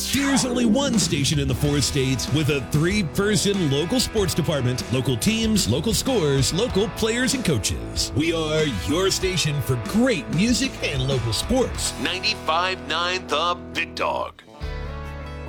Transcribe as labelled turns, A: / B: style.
A: There's only one station in the 4 states with a 3-person local sports department, local teams, local scores, local players and coaches. We are your station for great music and local sports.
B: 95.9 The Big Dog.